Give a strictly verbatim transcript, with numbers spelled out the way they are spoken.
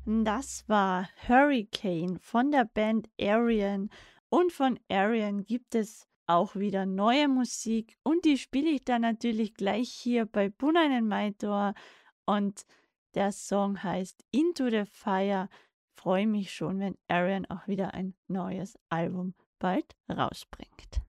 Das war Hurricane von der Band Arian. Und von Arian gibt es auch wieder neue Musik. Und die spiele ich dann natürlich gleich hier bei Punainen Maitor. Und der Song heißt Into the Fire. Freue mich schon, wenn Arian auch wieder ein neues Album bald rausbringt.